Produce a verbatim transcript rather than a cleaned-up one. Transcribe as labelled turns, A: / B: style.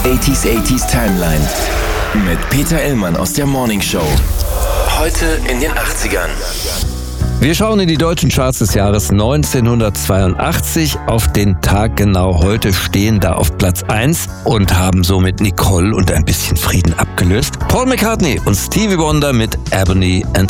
A: achtziger achtziger Timeline mit Peter Illmann aus der Morning Show. Heute in den achtzigern.
B: Wir schauen in die deutschen Charts des Jahres neunzehnhundertzweiundachtzig. Auf den Tag genau heute stehen da auf Platz eins und haben somit Nicole und ein bisschen Frieden abgelöst. Paul McCartney und Stevie Wonder mit Ebony and